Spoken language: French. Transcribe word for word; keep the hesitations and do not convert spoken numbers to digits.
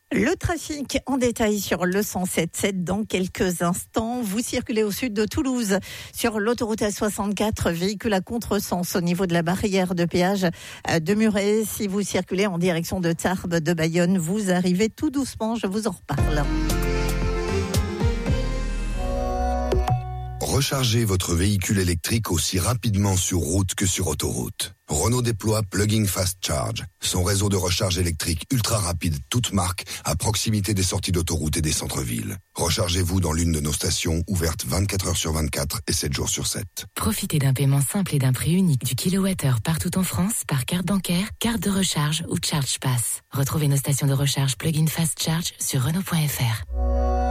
Le trafic en détail sur le cent sept sept dans quelques instants. Vous circulez au sud de Toulouse sur l'autoroute A soixante-quatre, véhicule à contresens au niveau de la barrière de péage de Muret. Si vous circulez en direction de Tarbes, de Bayonne, vous arrivez tout doucement, je vous en reparle. Rechargez votre véhicule électrique aussi rapidement sur route que sur autoroute. Renault déploie Plug-in Fast Charge, son réseau de recharge électrique ultra rapide toute marque à proximité des sorties d'autoroute et des centres-villes. Rechargez-vous dans l'une de nos stations ouvertes vingt-quatre heures sur vingt-quatre et sept jours sur sept. Profitez d'un paiement simple et d'un prix unique du kilowattheure partout en France par carte bancaire, carte de recharge ou Charge Pass. Retrouvez nos stations de recharge Plug-in Fast Charge sur Renault point F R.